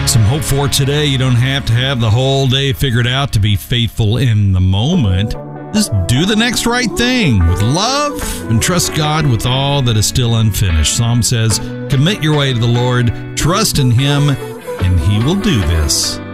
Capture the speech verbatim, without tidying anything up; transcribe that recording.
Some hope for today. You don't have to have the whole day figured out to be faithful in the moment. Just do the next right thing with love and trust God with all that is still unfinished. Psalm says, commit your way to the Lord, trust in Him, and He will do this.